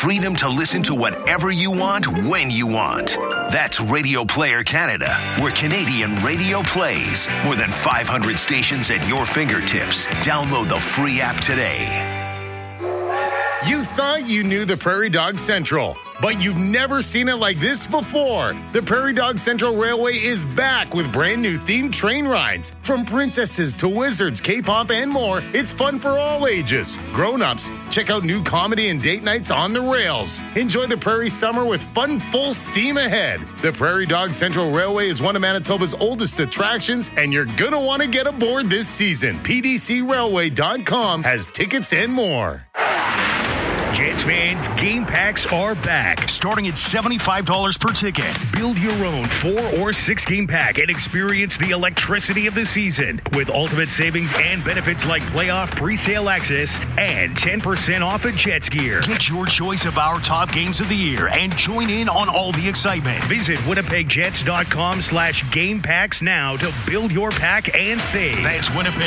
freedom to listen to whatever you want, when you want. That's Radio Player Canada, where Canadian radio plays. More than 500 stations at your fingertips. Download the free app today. You thought you knew the Prairie Dog Central, but you've never seen it like this before. The Prairie Dog Central Railway is back with brand new themed train rides. From princesses to wizards, K-pop, and more, it's fun for all ages. Grown-ups, check out new comedy and date nights on the rails. Enjoy the Prairie summer with fun full steam ahead. The Prairie Dog Central Railway is one of Manitoba's oldest attractions, and you're gonna want to get aboard this season. PDCRailway.com has tickets and more. Jets fans, game packs are back, starting at $75 per ticket. Build your own 4 or 6 game pack and experience the electricity of the season with ultimate savings and benefits like playoff pre-sale access and 10% off of Jets gear. Get your choice of our top games of the year and join in on all the excitement. Visit winnipegjets.com/game packs now to build your pack and save. That's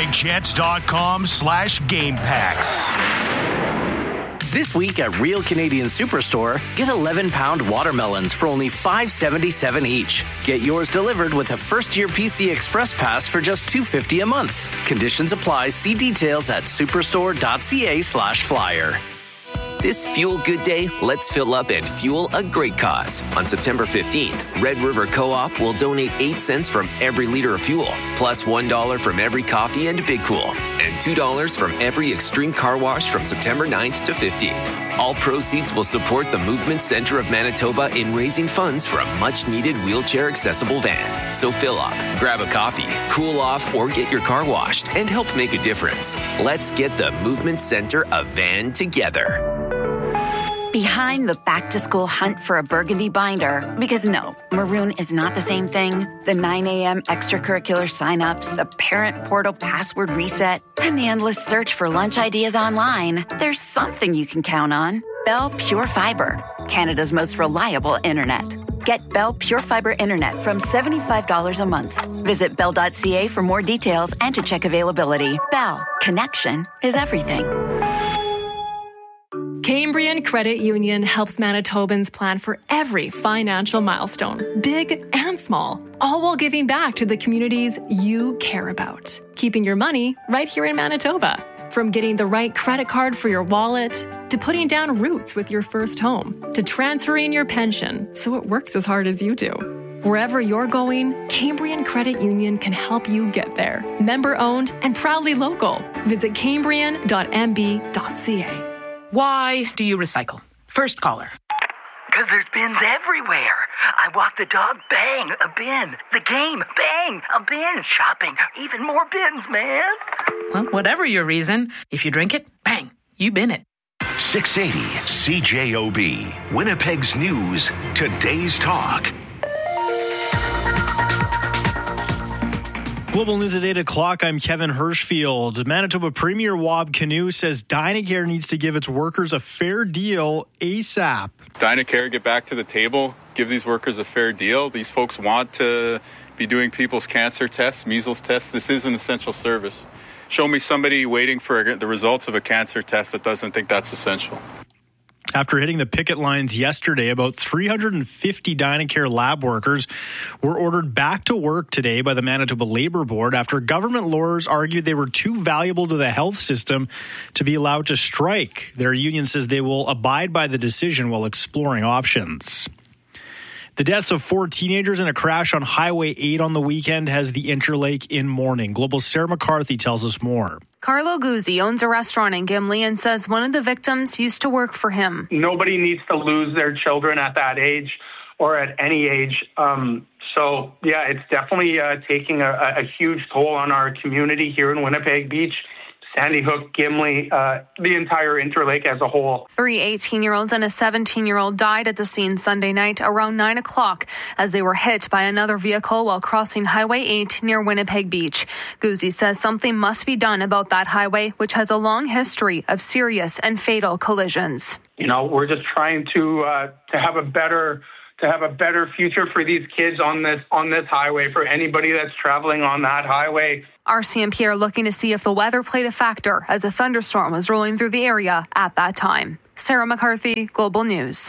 winnipegjets.com/game packs. This week at Real Canadian Superstore, get 11-pound watermelons for only $5.77 each. Get yours delivered with a first-year PC Express Pass for just $2.50 a month. Conditions apply. See details at superstore.ca/flyer. This Fuel Good Day, let's fill up and fuel a great cause. On September 15th, Red River Co-op will donate 8 cents from every liter of fuel, plus $1 from every coffee and Big Cool, and $2 from every Extreme Car Wash from September 9th to 15th. All proceeds will support the Movement Center of Manitoba in raising funds for a much-needed wheelchair-accessible van. So fill up, grab a coffee, cool off, or get your car washed and help make a difference. Let's get the Movement Center a van together. Behind the back-to-school hunt for a burgundy binder, because no, maroon is not the same thing. The 9 a.m. extracurricular sign-ups, the parent portal password reset, and the endless search for lunch ideas online. There's something you can count on. Bell Pure Fiber, Canada's most reliable internet. Get Bell Pure Fiber Internet from $75 a month. Visit bell.ca for more details and to check availability. Bell, connection is everything. Cambrian Credit Union helps Manitobans plan for every financial milestone, big and small, all while giving back to the communities you care about. Keeping your money right here in Manitoba. From getting the right credit card for your wallet, to putting down roots with your first home, to transferring your pension so it works as hard as you do. Wherever you're going, Cambrian Credit Union can help you get there. Member-owned and proudly local. Visit cambrian.mb.ca. Why do you recycle? First caller. Because there's bins everywhere. I walk the dog, bang, a bin. The game, bang, a bin. Shopping, even more bins, man. Well, whatever your reason, if you drink it, bang, you bin it. 680 CJOB, Winnipeg's News, Today's Talk. Global News at 8 o'clock. I'm Kevin Hirschfield. Manitoba Premier Wab Kinew says Dynacare needs to give its workers a fair deal ASAP. Dynacare, get back to the table, give these workers a fair deal. These folks want to be doing people's cancer tests, measles tests. This is an essential service. Show me somebody waiting for the results of a cancer test that doesn't think that's essential. After hitting the picket lines yesterday, about 350 Dynacare lab workers were ordered back to work today by the Manitoba Labour Board after government lawyers argued they were too valuable to the health system to be allowed to strike. Their union says they will abide by the decision while exploring options. The deaths of 4 teenagers in a crash on Highway 8 on the weekend has the Interlake in mourning. Global's Sarah McCarthy tells us more. Carlo Guzzi owns a restaurant in Gimli and says one of the victims used to work for him. Nobody needs to lose their children at that age or at any age. So, it's definitely taking a huge toll on our community here in Winnipeg Beach, Sandy Hook, Gimli, the entire Interlake as a whole. 3 18-year-olds and a 17-year-old died at the scene Sunday night around 9 o'clock as they were hit by another vehicle while crossing Highway 8 near Winnipeg Beach. Guzzi says something must be done about that highway, which has a long history of serious and fatal collisions. We're just trying to have a better future for these kids on this highway, for anybody that's traveling on that highway. RCMP are looking to see if the weather played a factor as a thunderstorm was rolling through the area at that time. Sarah McCarthy, Global News.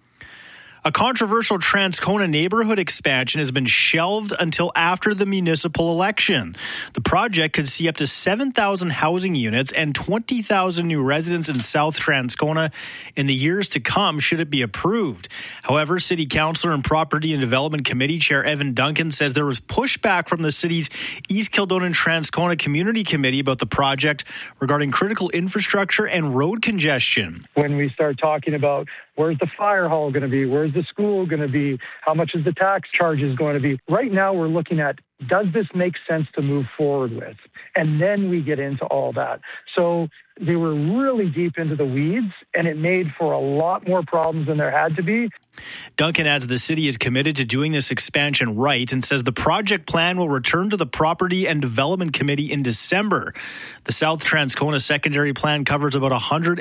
A controversial Transcona neighborhood expansion has been shelved until after the municipal election. The project could see up to 7,000 housing units and 20,000 new residents in South Transcona in the years to come should it be approved. However, City Councillor and Property and Development Committee Chair Evan Duncan says there was pushback from the city's East Kildonan Transcona Community Committee about the project regarding critical infrastructure and road congestion. When we start talking about where's the fire hall going to be, where's the school going to be, how much is the tax charges going to be, right now we're looking at, does this make sense to move forward with? And then we get into all that. So they were really deep into the weeds, and it made for a lot more problems than there had to be. Duncan adds the city is committed to doing this expansion right and says the project plan will return to the Property and Development Committee in December. The South Transcona secondary plan covers about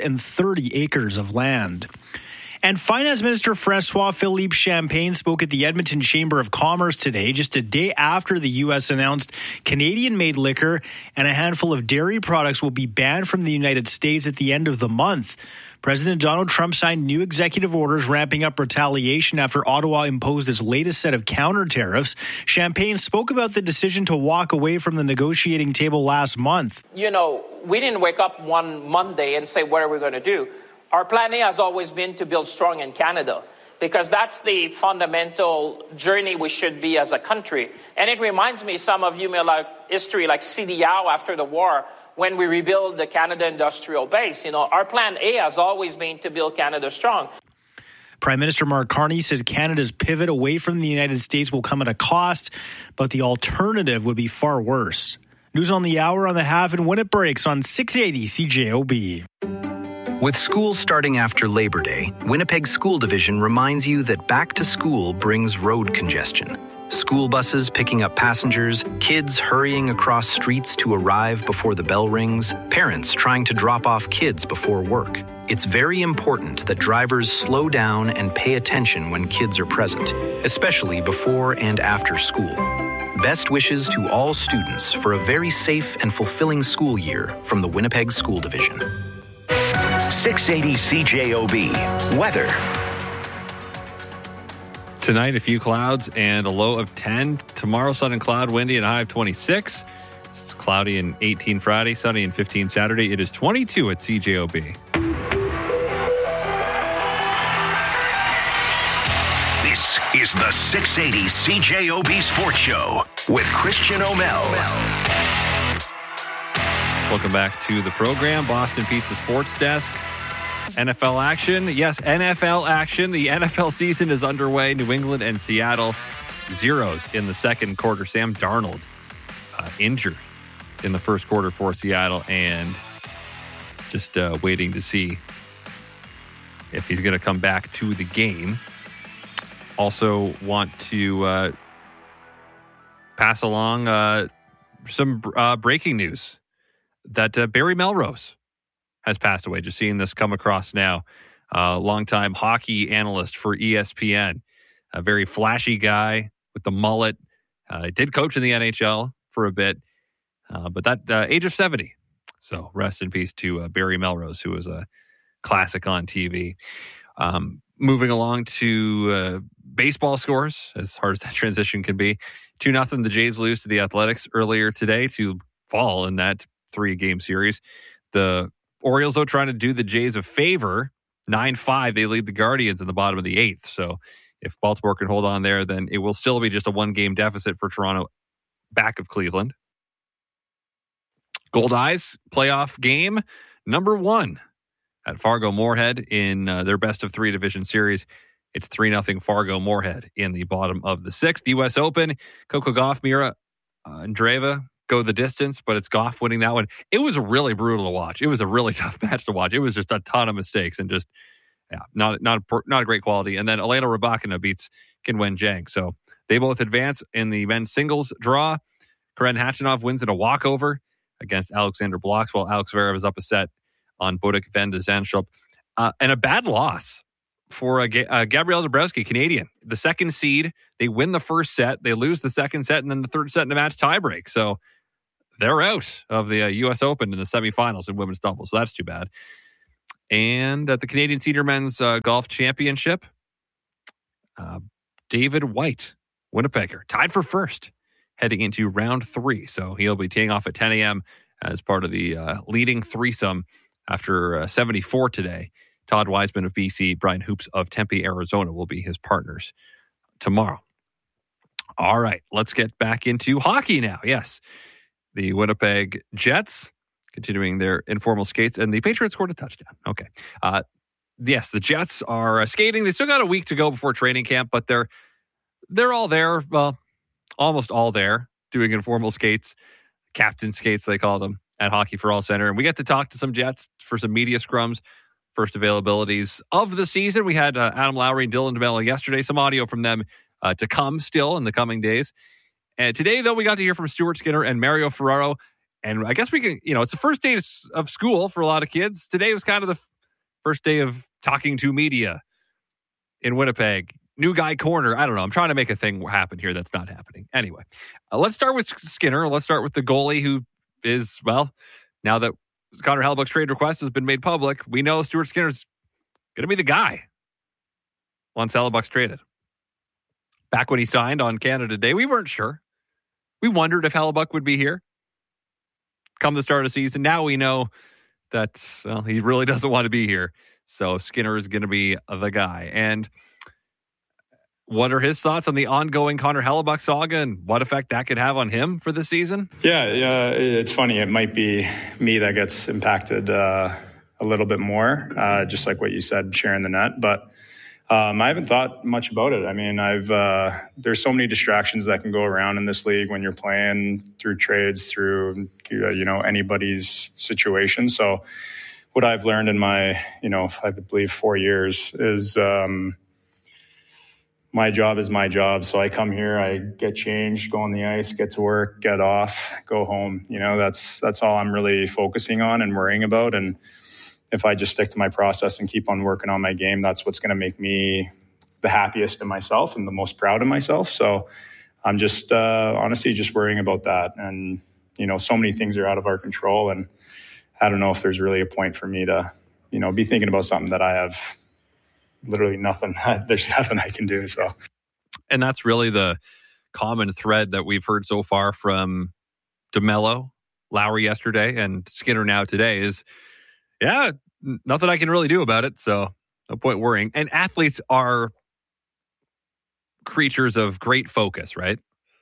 130 acres of land. And Finance Minister François-Philippe Champagne spoke at the Edmonton Chamber of Commerce today, just a day after the U.S. announced Canadian-made liquor and a handful of dairy products will be banned from the United States at the end of the month. President Donald Trump signed new executive orders ramping up retaliation after Ottawa imposed its latest set of counter tariffs. Champagne spoke about the decision to walk away from the negotiating table last month. You know, we didn't wake up one Monday and say, what are we going to do? Our plan A has always been to build strong in Canada, because that's the fundamental journey we should be as a country. And it reminds me, some of you may like history like CDAO after the war, when we rebuild the Canada industrial base. You know, our plan A has always been to build Canada strong. Prime Minister Mark Carney says Canada's pivot away from the United States will come at a cost, but the alternative would be far worse. News on the hour, on the half, and when it breaks on 680 CJOB. With school starting after Labor Day, Winnipeg School Division reminds you that back to school brings road congestion. School buses picking up passengers, kids hurrying across streets to arrive before the bell rings, parents trying to drop off kids before work. It's very important that drivers slow down and pay attention when kids are present, especially before and after school. Best wishes to all students for a very safe and fulfilling school year from the Winnipeg School Division. 680 CJOB. Weather. Tonight, a few clouds and a low of 10. Tomorrow, sun and cloud, windy and a high of 26. It's cloudy and 18 Friday, sunny and 15 Saturday. It is 22 at CJOB. This is the 680 CJOB Sports Show with Christian O'Mell. Welcome back to the program. Boston Pizza Sports Desk. NFL action. Yes, NFL action. The NFL season is underway. New England and Seattle, zeros in the second quarter. Sam Darnold injured in the first quarter for Seattle, and just waiting to see if he's going to come back to the game. Also want to pass along some breaking news that Barry Melrose has passed away. Just seeing this come across now. Longtime hockey analyst for ESPN. A very flashy guy with the mullet. Did coach in the NHL for a bit. But that age of 70. So rest in peace to Barry Melrose, who was a classic on TV. Moving along to baseball scores, as hard as that transition can be. 2-0 the Jays lose to the Athletics earlier today to fall in that 3-game series. The Orioles, though, trying to do the Jays a favor. 9-5, they lead the Guardians in the bottom of the 8th. So if Baltimore can hold on there, then it will still be just a 1-game deficit for Toronto back of Cleveland. Gold Eyes playoff game number 1 at Fargo Moorhead in their best of 3 division series. It's 3-0 Fargo Moorhead in the bottom of the 6th. U.S. Open, Coco Gauff, Mira Andreeva go the distance, but it's Gauff winning that one. It was really brutal to watch. It was a really tough match to watch. It was just a ton of mistakes and just, not a great quality. And then Elena Rybakina beats Qinwen Zhang. So they both advance in the men's singles draw. Karen Khachanov wins in a walkover against Alexander Blocks, while Alex Zverev is up a set on Botic van de Zandschulp. And a bad loss for Gabriel Dabrowski, Canadian. The second seed, they win the first set, they lose the second set, and then the third set in a match tiebreak. So they're out of the U.S. Open in the semifinals in women's doubles. So that's too bad. And at the Canadian Senior Men's Golf Championship, David White, Winnipegger, tied for first heading into round 3. So he'll be teeing off at 10 a.m. as part of the leading threesome after 74 today. Todd Wiseman of BC, Brian Hoops of Tempe, Arizona will be his partners tomorrow. All right, let's get back into hockey now. Yes, the Winnipeg Jets continuing their informal skates, and the Patriots scored a touchdown. Okay. Yes, the Jets are skating. They still got a week to go before training camp, but they're all there. Well, almost all there doing informal skates, captain skates, they call them, at Hockey for All Center. And we get to talk to some Jets for some media scrums, first availabilities of the season. We had Adam Lowry and Dylan DeMello yesterday, some audio from them to come still in the coming days. And today, though, we got to hear from Stuart Skinner and Mario Ferraro. And I guess we can, it's the first day of school for a lot of kids. Today was kind of the first day of talking to media in Winnipeg. New guy corner. I don't know. I'm trying to make a thing happen here that's not happening. Anyway, let's start with Skinner. Let's start with the goalie who is, well, now that Connor Hellebuyck's trade request has been made public, we know Stuart Skinner's going to be the guy once Hellebuyck's traded. Back when he signed on Canada Day, we weren't sure. We wondered if Hellebuyck would be here come the start of the season. Now we know that, well, he really doesn't want to be here. So Skinner is going to be the guy. And what are his thoughts on the ongoing Connor Hellebuyck saga and what effect that could have on him for this season? Yeah, it's funny. It might be me that gets impacted a little bit more, just like what you said, sharing the net. But I haven't thought much about it. I mean, there's so many distractions that can go around in this league when you're playing through trades, through anybody's situation. So what I've learned in my, I believe 4 years is my job is my job. So I come here, I get changed, go on the ice, get to work, get off, go home. That's all I'm really focusing on and worrying about. And if I just stick to my process and keep on working on my game, that's what's going to make me the happiest in myself and the most proud of myself. So I'm just honestly just worrying about that. And, so many things are out of our control. And I don't know if there's really a point for me to, be thinking about something that I have literally nothing. There's nothing I can do. So, and that's really the common thread that we've heard so far from DeMello, Lowry yesterday, and Skinner now today is, yeah, nothing I can really do about it. So no point worrying. And athletes are creatures of great focus, right?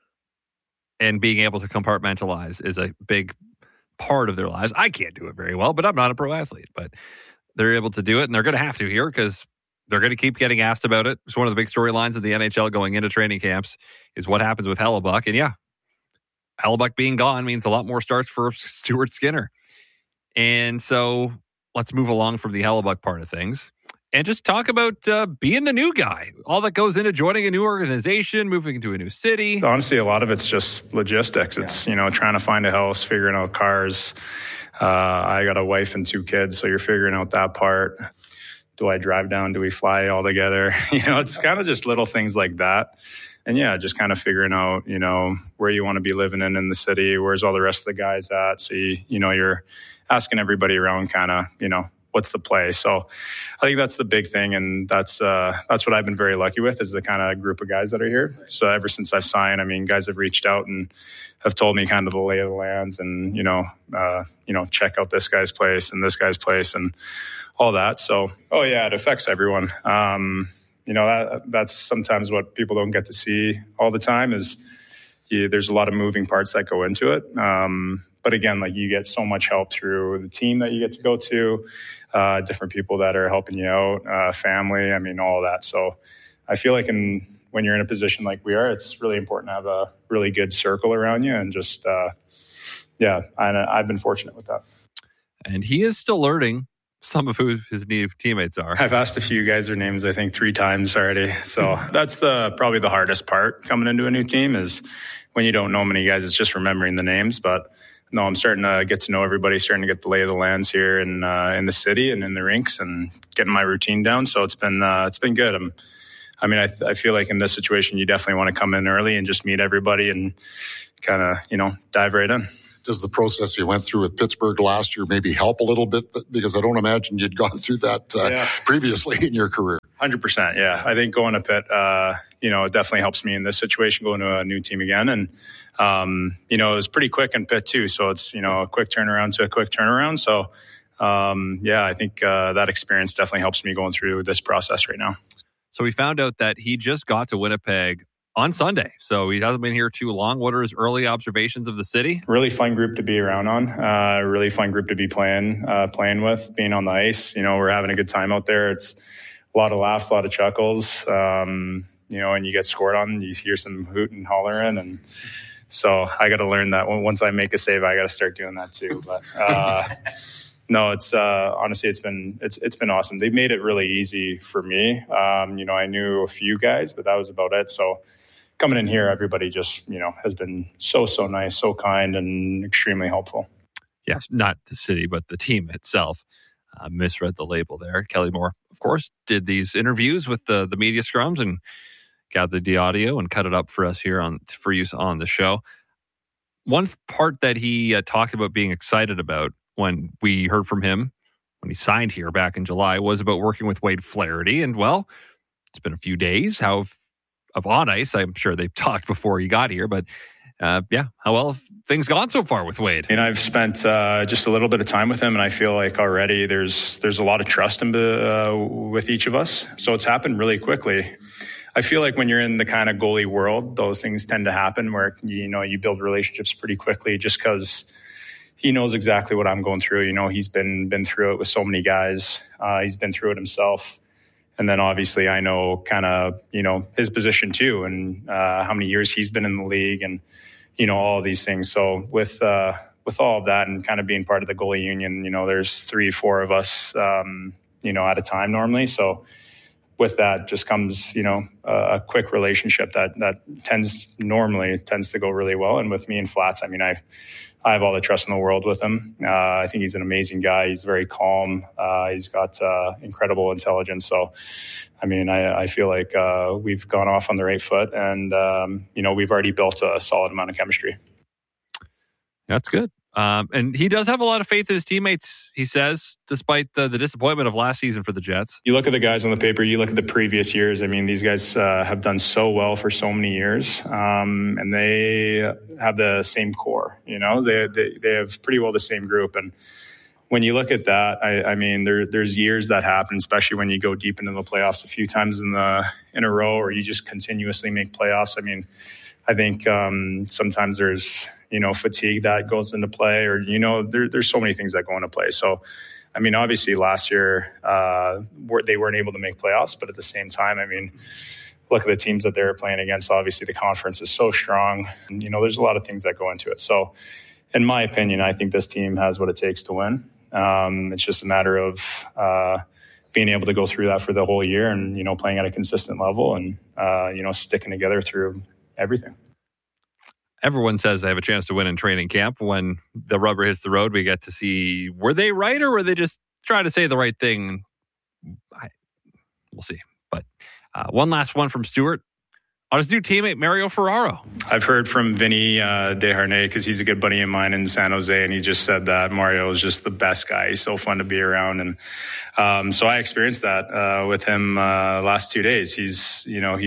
And being able to compartmentalize is a big part of their lives. I can't do it very well, but I'm not a pro athlete. But they're able to do it, and they're going to have to here because they're going to keep getting asked about it. It's one of the big storylines of the NHL going into training camps is what happens with Hellebuyck. And yeah, Hellebuyck being gone means a lot more starts for Stuart Skinner. And so let's move along from the Hellebuyck part of things and just talk about being the new guy. All that goes into joining a new organization, moving into a new city. Honestly, a lot of it's just logistics. It's, trying to find a house, figuring out cars. I got a wife and 2 kids, so you're figuring out that part. Do I drive down? Do we fly all together? It's kind of just little things like that. And yeah, just kind of figuring out, where you want to be living in the city. Where's all the rest of the guys at? So, you're asking everybody around kind of, what's the play? So I think that's the big thing. And that's what I've been very lucky with is the kind of group of guys that are here. So ever since I've signed, guys have reached out and have told me kind of the lay of the lands and, check out this guy's place and this guy's place and all that. So, oh yeah, it affects everyone. That's sometimes what people don't get to see all the time is there's a lot of moving parts that go into it. But again, you get so much help through the team that you get to go to, different people that are helping you out, family, all of that. So I feel like when you're in a position like we are, it's really important to have a really good circle around you and just, I've been fortunate with that. And he is still learning some of who his new teammates are. I've asked a few guys their names, I think 3 times already. So that's probably the hardest part coming into a new team is when you don't know many guys, it's just remembering the names. But no, I'm starting to get to know everybody, starting to get the lay of the lands here in the city and in the rinks and getting my routine down. So it's been good. I feel like in this situation, you definitely want to come in early and just meet everybody and kind of, dive right in. does the process you went through with Pittsburgh last year maybe help a little bit? Because I don't imagine you'd gone through that previously in your career. 100%. Yeah. I think going to Pitt, it definitely helps me in this situation, going to a new team again. And, it was pretty quick in Pitt too. So it's, a quick turnaround to a quick turnaround. So, I think that experience definitely helps me going through this process right now. So we found out that he just got to Winnipeg on Sunday. So he hasn't been here too long. What are his early observations of the city? Really fun group to be around on. Really fun group to be playing with, being on the ice. We're having a good time out there. It's a lot of laughs, a lot of chuckles. And you get scored on, you hear some hoot and hollering. And so I got to learn that once I make a save, I got to start doing that too. But no, it's honestly, it's been awesome. They made it really easy for me. I knew a few guys, but that was about it. So coming in here, everybody just, has been so nice, so kind, and extremely helpful. Yes, not the city, but the team itself. Misread the label there. Kelly Moore, of course, did these interviews with the media scrums and gathered the audio and cut it up for us here for use on the show. One part that he talked about being excited about when we heard from him when he signed here back in July was about working with Wade Flaherty. And well, it's been a few days. How of on ice, I'm sure they've talked before he got here, but how well have things gone so far with Wade? And I've spent just a little bit of time with him, and I feel like already there's a lot of trust with each of us. So it's happened really quickly. I feel like when you're in the kind of goalie world, those things tend to happen where, you build relationships pretty quickly just because he knows exactly what I'm going through. He's been through it with so many guys. He's been through it himself. And then obviously I know kind of, his position too and how many years he's been in the league and, all of these things. So with all of that and kind of being part of the goalie union, there's 3-4 of us, at a time normally. So with that just comes, a quick relationship that tends to go really well. And with me and Flats, I have all the trust in the world with him. I think he's an amazing guy. He's very calm. He's got incredible intelligence. So, I feel like we've gone off on the right foot and, we've already built a solid amount of chemistry. That's good. And he does have a lot of faith in his teammates, he says, despite the disappointment of last season for the Jets. You look at the guys on the paper, you look at the previous years. These guys have done so well for so many years, and they have the same core. They have pretty well the same group. And when you look at that, there's years that happen, especially when you go deep into the playoffs a few times in a row, or you just continuously make playoffs. I think sometimes there's fatigue that goes into play, or there's so many things that go into play. So, obviously last year they weren't able to make playoffs, but at the same time, look at the teams that they're playing against. Obviously, the conference is so strong. And, there's a lot of things that go into it. So, in my opinion, I think this team has what it takes to win. It's just a matter of being able to go through that for the whole year and playing at a consistent level and sticking together through everything. Everyone says they have a chance to win in training camp. When the rubber hits the road, we get to see, were they right or were they just trying to say the right thing? We'll see. But one last one from Stuart on his new teammate, Mario Ferraro. I've heard from Vinny Desharnais, because he's a good buddy of mine in San Jose, and he just said that Mario is just the best guy. He's so fun to be around. And so I experienced that with him last 2 days. He's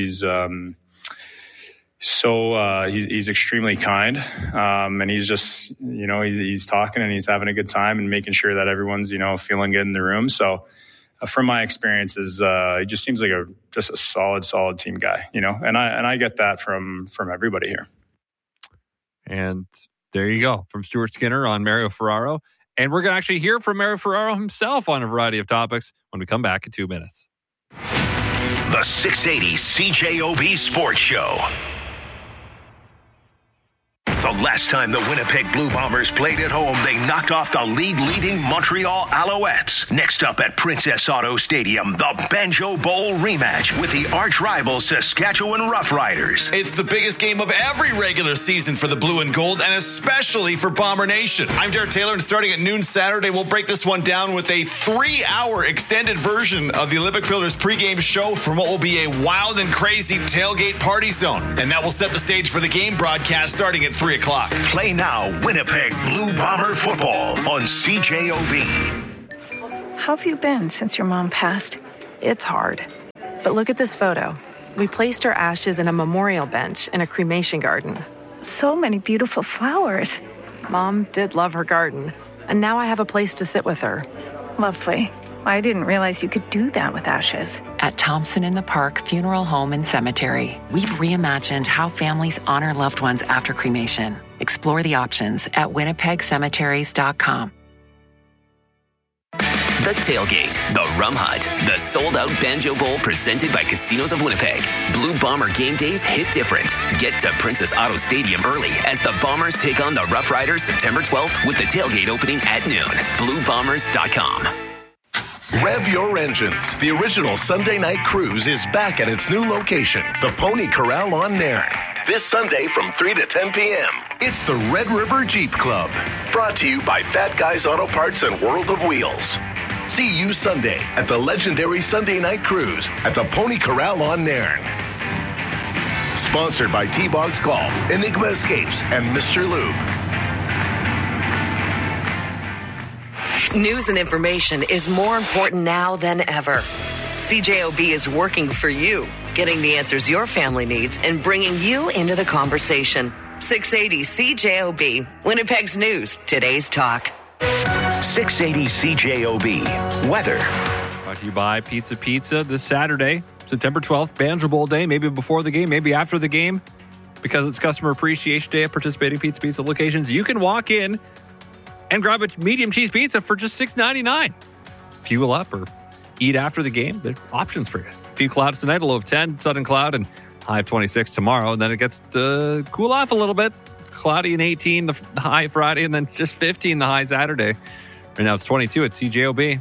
extremely kind, and he's just, he's talking and he's having a good time and making sure that everyone's, feeling good in the room. So from my experiences, he just seems like a solid team guy, and I get that from everybody here. And there you go, from Stuart Skinner on Mario Ferraro. And we're going to actually hear from Mario Ferraro himself on a variety of topics when we come back in 2 minutes. The 680 CJOB Sports Show. The last time the Winnipeg Blue Bombers played at home, they knocked off the league-leading Montreal Alouettes. Next up at Princess Auto Stadium, the Banjo Bowl rematch with the arch-rival Saskatchewan Roughriders. It's the biggest game of every regular season for the Blue and Gold, and especially for Bomber Nation. I'm Derek Taylor, and starting at noon Saturday, we'll break this one down with a 3-hour extended version of the Olympic Pillars pregame show from what will be a wild and crazy tailgate party zone. And that will set the stage for the game broadcast starting at 3 3 o'clock. Play now Winnipeg Blue Bomber football on CJOB. How have you been since your mom passed? It's hard. But look at this photo. We placed her ashes in a memorial bench in a cremation garden. So many beautiful flowers. Mom did love her garden. And now I have a place to sit with her. Lovely. I didn't realize you could do that with ashes. At Thompson in the Park Funeral Home and Cemetery, we've reimagined how families honor loved ones after cremation. Explore the options at winnipegcemeteries.com. The Tailgate, the Rum Hut, the sold-out Banjo Bowl presented by Casinos of Winnipeg. Blue Bomber game days hit different. Get to Princess Auto Stadium early as the Bombers take on the Rough Riders September 12th with the tailgate opening at noon. BlueBombers.com. Rev your engines. The original Sunday night cruise is back at its new location, the Pony Corral on Nairn. This Sunday from 3 to 10 p.m. It's the Red River Jeep Club. Brought to you by Fat Guys Auto Parts and World of Wheels. See you Sunday at the legendary Sunday night cruise at the Pony Corral on Nairn. Sponsored by T-Bogs Golf, Enigma Escapes, and Mr. Lube. News and information is more important now than ever. CJOB is working for you, getting the answers your family needs and bringing you into the conversation. 680 CJOB, Winnipeg's news, today's talk. 680 CJOB. Weather. Brought to you by Pizza Pizza this Saturday, September 12th, Banjo Bowl Day, maybe before the game, maybe after the game. Because it's Customer Appreciation Day at participating Pizza Pizza locations, you can walk in and grab a medium cheese pizza for just $6.99. Fuel up or eat after the game. There's options for you. A few clouds tonight, a low of 10, sun cloud, and high of 26 tomorrow. And then it gets to cool off a little bit. Cloudy and 18 the high Friday, and then just 15 the high Saturday. Right now it's 22 at CJOB.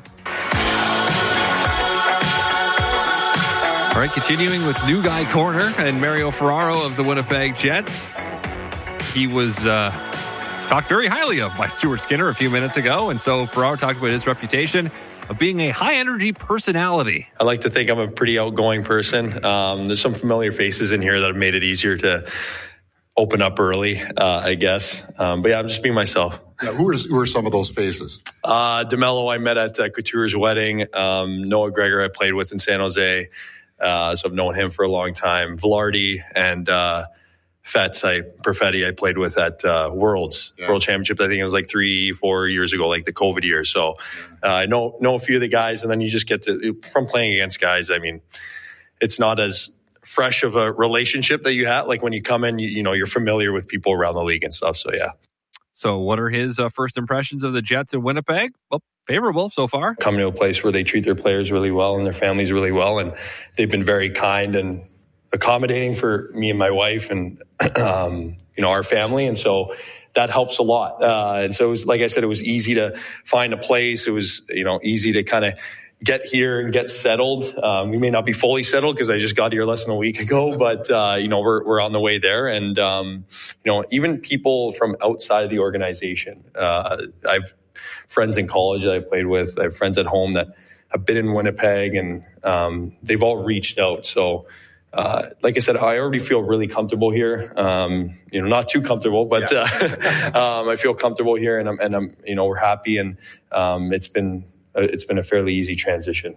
All right, continuing with New Guy Corner and Mario Ferraro of the Winnipeg Jets. He was talked very highly of by Stuart Skinner a few minutes ago, and so Ferraro talked about his reputation of being a high-energy personality. I like to think I'm a pretty outgoing person. There's some familiar faces in here that have made it easier to open up early, I guess. But yeah, I'm just being myself. Yeah, who are some of those faces? DeMello, I met at Couture's wedding. Noah Gregor, I played with in San Jose. So I've known him for a long time. Velarde and Perfetti, I played with at World Championships. I think it was like 3-4 years ago, like the COVID year. So I know a few of the guys, and then you just get to, from playing against guys, I mean, it's not as fresh of a relationship that you have. Like when you come in, you know, you're familiar with people around the league and stuff. So yeah. So what are his first impressions of the Jets in Winnipeg? Well, favorable so far. Coming to a place where they treat their players really well and their families really well. And they've been very kind and accommodating for me and my wife and, our family. And so that helps a lot. And so it was, like I said, it was easy to find a place. It was, easy to kind of get here and get settled. We may not be fully settled because I just got here less than a week ago, but, we're on the way there. And, even people from outside of the organization, I've friends in college that I played with. I have friends at home that have been in Winnipeg and, they've all reached out. So, like I said, I already feel really comfortable here. Not too comfortable, but, I feel comfortable here and I'm, we're happy and, it's been a fairly easy transition.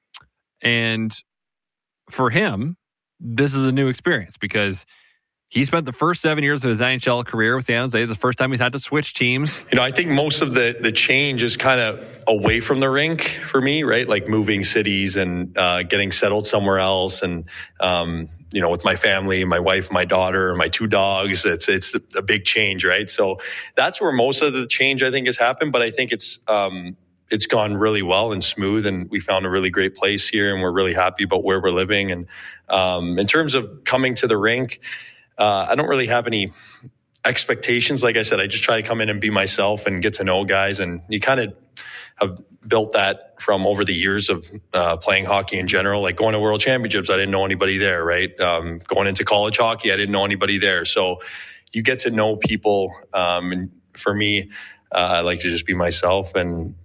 And for him, this is a new experience because he spent the first 7 years of his NHL career with San Jose. The first time he's had to switch teams. I think most of the change is kind of away from the rink for me, right? Like moving cities and getting settled somewhere else. And, with my family, my wife, my daughter, my 2 dogs, it's a big change, right? So that's where most of the change I think has happened. But I think it's gone really well and smooth, and we found a really great place here, and we're really happy about where we're living. And in terms of coming to the rink, I don't really have any expectations. Like I said, I just try to come in and be myself and get to know guys. And you kind of have built that from over the years of playing hockey in general. Like going to World Championships, I didn't know anybody there, right? Going into college hockey, I didn't know anybody there. So you get to know people. And for me, I like to just be myself and,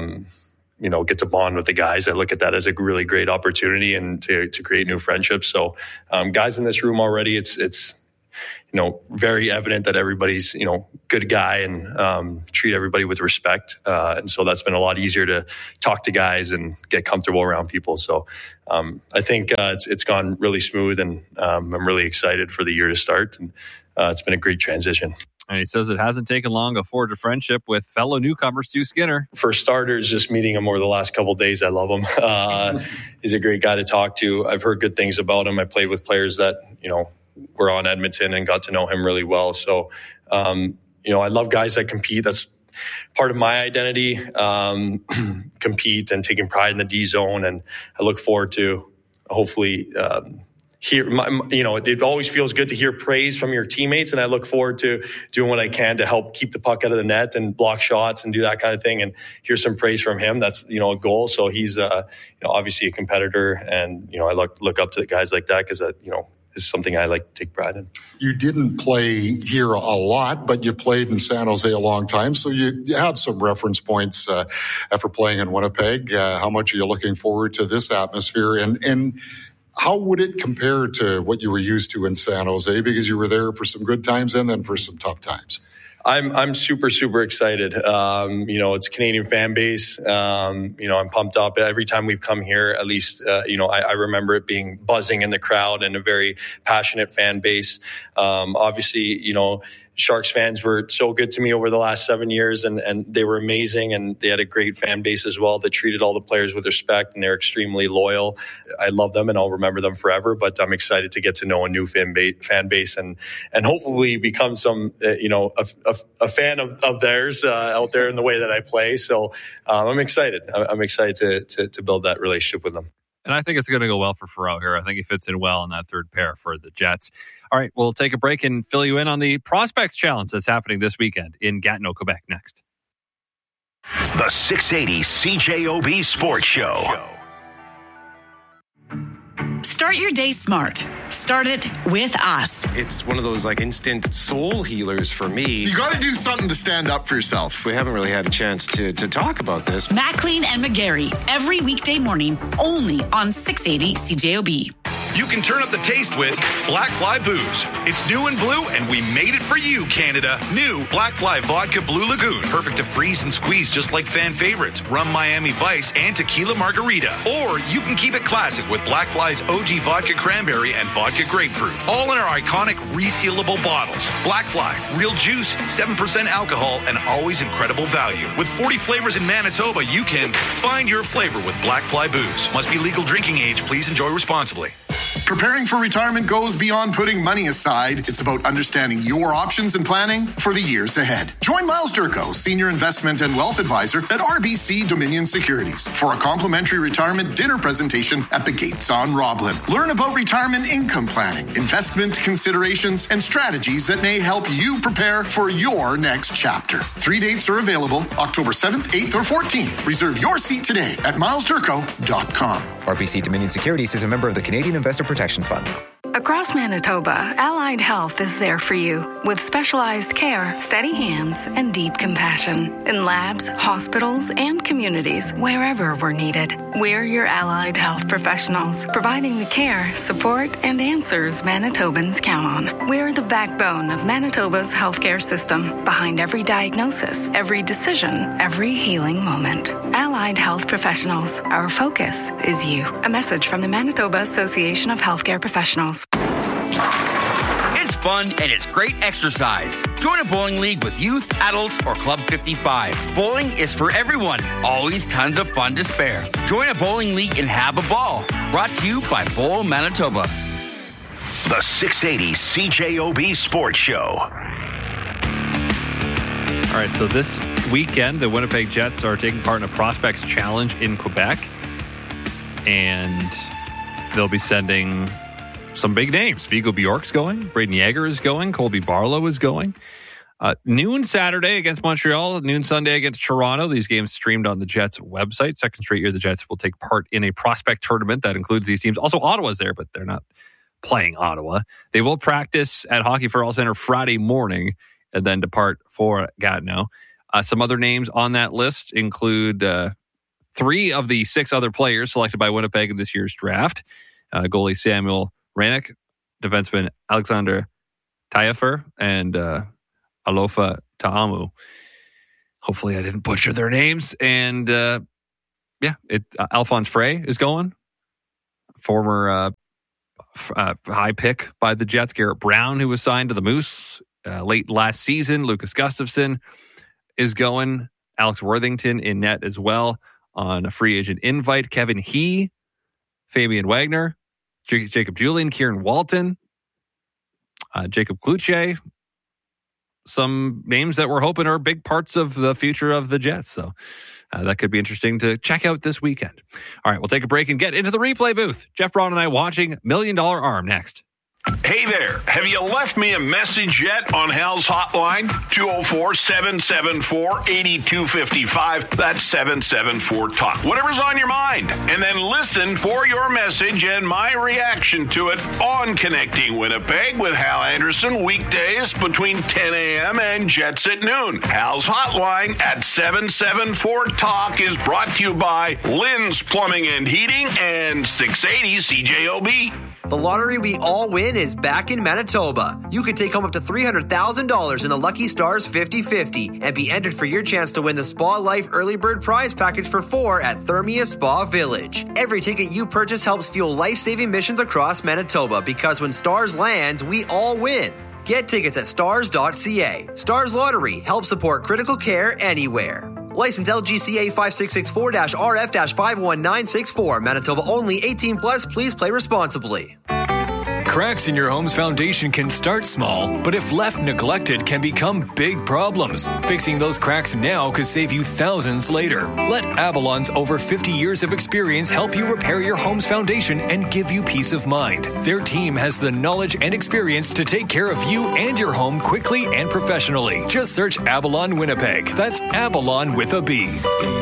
get to bond with the guys. I look at that as a really great opportunity and to create new friendships. So guys in this room already, it's very evident that everybody's, good guy and treat everybody with respect. And so that's been a lot easier to talk to guys and get comfortable around people. So I think it's gone really smooth, and I'm really excited for the year to start. And it's been a great transition. And he says it hasn't taken long to forge a friendship with fellow newcomer Stu Skinner. For starters, just meeting him over the last couple of days, I love him. He's a great guy to talk to. I've heard good things about him. I played with players that, were on Edmonton and got to know him really well. So, I love guys that compete. That's part of my identity, compete and taking pride in the D zone. And I look forward to hopefully it always feels good to hear praise from your teammates, and I look forward to doing what I can to help keep the puck out of the net and block shots and do that kind of thing, and hear some praise from him. That's, a goal. So he's, obviously a competitor, and, I look up to the guys like that because, is something I like to take pride in. You didn't play here a lot, but you played in San Jose a long time, so you had some reference points after playing in Winnipeg. How much are you looking forward to this atmosphere, and how would it compare to what you were used to in San Jose? Because you were there for some good times and then for some tough times. I'm super, super excited. It's a Canadian fan base. I'm pumped up every time we've come here. At least, I remember it being buzzing in the crowd and a very passionate fan base. Obviously, Sharks fans were so good to me over the last 7 years, and they were amazing, and they had a great fan base as well that treated all the players with respect, and they're extremely loyal. I love them, and I'll remember them forever, but I'm excited to get to know a new fan base and hopefully become some, a fan of theirs out there in the way that I play. So I'm excited. I'm excited to build that relationship with them. And I think it's going to go well for Ferrell here. I think he fits in well in that third pair for the Jets. All right, we'll take a break and fill you in on the Prospects Challenge that's happening this weekend in Gatineau, Quebec next. The 680 CJOB Sports Show. Start your day smart. Start it with us. It's one of those instant soul healers for me. You got to do something to stand up for yourself. We haven't really had a chance to talk about this. McLean and McGarry, every weekday morning, only on 680 CJOB. You can turn up the taste with Black Fly Booze. It's new and blue, and we made it for you, Canada. New Black Fly Vodka Blue Lagoon. Perfect to freeze and squeeze just like fan favorites, Rum Miami Vice and Tequila Margarita. Or you can keep it classic with Black Fly's OG Vodka Cranberry and Vodka Grapefruit. All in our iconic resealable bottles. Black Fly, real juice, 7% alcohol, and always incredible value. With 40 flavors in Manitoba, you can find your flavor with Black Fly Booze. Must be legal drinking age. Please enjoy responsibly. Preparing for retirement goes beyond putting money aside. It's about understanding your options and planning for the years ahead. Join Miles Durko, Senior Investment and Wealth Advisor at RBC Dominion Securities, for a complimentary retirement dinner presentation at the Gates on Roblin. Learn about retirement income planning, investment considerations, and strategies that may help you prepare for your next chapter. 3 dates are available, October 7th, 8th, or 14th. Reserve your seat today at milesdurko.com. RBC Dominion Securities is a member of the Canadian Investor Protection Fund. Across Manitoba, Allied Health is there for you with specialized care, steady hands, and deep compassion in labs, hospitals, and communities wherever we're needed. We're your Allied Health professionals, providing the care, support, and answers Manitobans count on. We're the backbone of Manitoba's healthcare system, behind every diagnosis, every decision, every healing moment. Allied Health Professionals, our focus is you. A message from the Manitoba Association of Healthcare Professionals. It's fun and it's great exercise. Join a bowling league with youth, adults, or Club 55. Bowling is for everyone. Always tons of fun to spare. Join a bowling league and have a ball. Brought to you by Bowl Manitoba. The 680 CJOB Sports Show. All right, so this weekend, the Winnipeg Jets are taking part in a Prospects Challenge in Quebec. And they'll be sending some big names. Vigo Bjork's going. Braden Yeager is going. Colby Barlow is going. Noon Saturday against Montreal. Noon Sunday against Toronto. These games streamed on the Jets website. Second straight year, the Jets will take part in a prospect tournament that includes these teams. Also, Ottawa's there, but they're not playing Ottawa. They will practice at Hockey for All Center Friday morning and then depart for Gatineau. Some other names on that list include 3 of the 6 other players selected by Winnipeg in this year's draft. Goalie Samuel Ranek, defenseman Alexander Taiafer and Alofa Ta'amu. Hopefully I didn't butcher their names. And Alphonse Frey is going. Former high pick by the Jets. Garrett Brown, who was signed to the Moose late last season. Lucas Gustafson is going. Alex Worthington in net as well on a free agent invite. Kevin He, Fabian Wagner, Jacob Julian, Kieran Walton, Jacob Cloutier. Some names that we're hoping are big parts of the future of the Jets. So that could be interesting to check out this weekend. All right, we'll take a break and get into the replay booth. Jeff Braun and I watching $1 Million Arm next. Hey there. Have you left me a message yet on Hal's hotline? 204-774-8255. That's 774-TALK. Whatever's on your mind. And then listen for your message and my reaction to it on Connecting Winnipeg with Hal Anderson weekdays between 10 a.m. and Jets at noon. Hal's hotline at 774-TALK is brought to you by Lynn's Plumbing and Heating and 680 CJOB. The lottery we all win is back in Manitoba. You can take home up to $300,000 in the Lucky Stars 50-50 and be entered for your chance to win the Spa Life Early Bird Prize Package for 4 at Thermia Spa Village. Every ticket you purchase helps fuel life-saving missions across Manitoba because when stars land, we all win. Get tickets at stars.ca. Stars Lottery helps support critical care anywhere. License LGCA 5664-RF-51964. Manitoba only. 18 plus. Please play responsibly. Cracks in your home's foundation can start small, but if left neglected can become big problems. Fixing those cracks now could save you thousands later. Let Avalon's over 50 years of experience help you repair your home's foundation and give you peace of mind. Their team has the knowledge and experience to take care of you and your home quickly and professionally. Just search Avalon Winnipeg. That's Avalon with a B.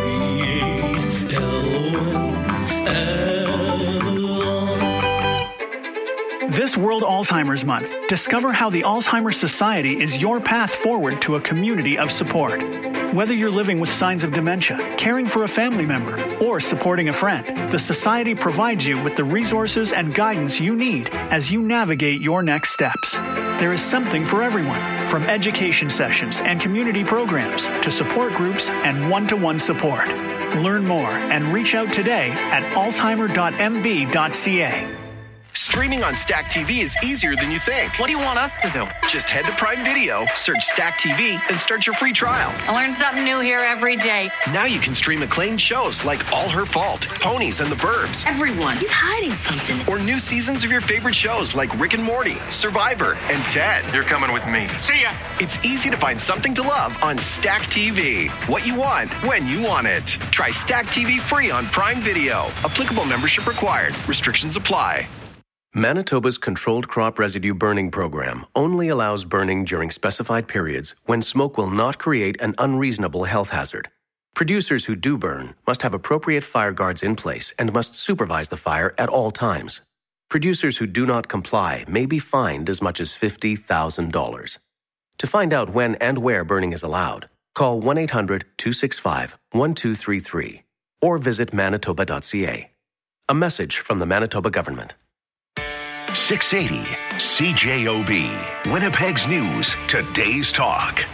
This World Alzheimer's Month, discover how the Alzheimer's Society is your path forward to a community of support. Whether you're living with signs of dementia, caring for a family member, or supporting a friend, the Society provides you with the resources and guidance you need as you navigate your next steps. There is something for everyone, from education sessions and community programs to support groups and one-to-one support. Learn more and reach out today at alzheimer.mb.ca. Streaming on Stack TV is easier than you think. What do you want us to do? Just head to Prime Video, search Stack TV, and start your free trial. I learn something new here every day. Now you can stream acclaimed shows like All Her Fault, Ponies and the Burbs. Everyone is hiding something. Or new seasons of your favorite shows like Rick and Morty, Survivor, and Ted. You're coming with me. See ya! It's easy to find something to love on Stack TV. What you want, when you want it. Try Stack TV free on Prime Video. Applicable membership required. Restrictions apply. Manitoba's Controlled Crop Residue Burning Program only allows burning during specified periods when smoke will not create an unreasonable health hazard. Producers who do burn must have appropriate fire guards in place and must supervise the fire at all times. Producers who do not comply may be fined as much as $50,000. To find out when and where burning is allowed, call 1-800-265-1233 or visit manitoba.ca. A message from the Manitoba government. 680 CJOB, Winnipeg's News, today's talk.